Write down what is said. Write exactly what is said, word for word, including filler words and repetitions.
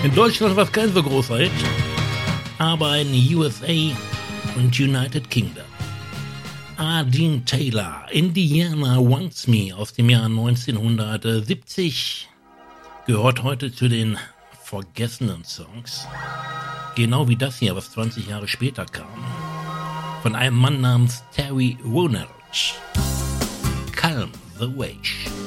In Deutschland war es kein so großer Hit, aber in U S A und United Kingdom. Ah, Dean Taylor, Indiana Wants Me aus dem Jahr neunzehnhundertsiebzig, gehört heute zu den vergessenen Songs. Genau wie das hier, was zwanzig Jahre später kam. Von einem Mann namens Terry Woolner. Calm the Wave.